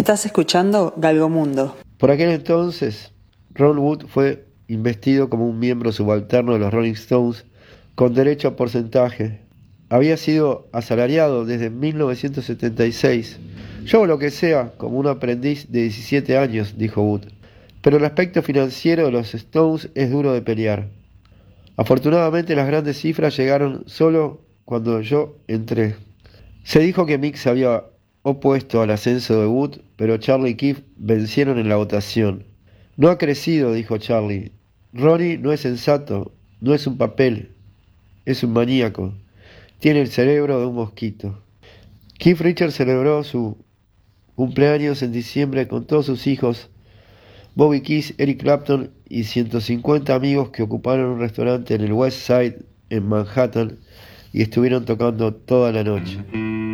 Estás escuchando Galgomundo. Por aquel entonces, Ron Wood fue investido como un miembro subalterno de los Rolling Stones con derecho a porcentaje. Había sido asalariado desde 1976. Yo hago lo que sea, como un aprendiz de 17 años, dijo Wood. Pero el aspecto financiero de los Stones es duro de pelear. Afortunadamente las grandes cifras llegaron solo cuando yo entré. Se dijo que Mick se había opuesto al ascenso de Wood, pero Charlie y Keith vencieron en la votación. No ha crecido, dijo Charlie. Ronnie no es sensato, no es un papel, es un maníaco. Tiene el cerebro de un mosquito. Keith Richards celebró su cumpleaños en diciembre con todos sus hijos, Bobby Keys, Eric Clapton y 150 amigos que ocuparon un restaurante en el West Side en Manhattan y estuvieron tocando toda la noche.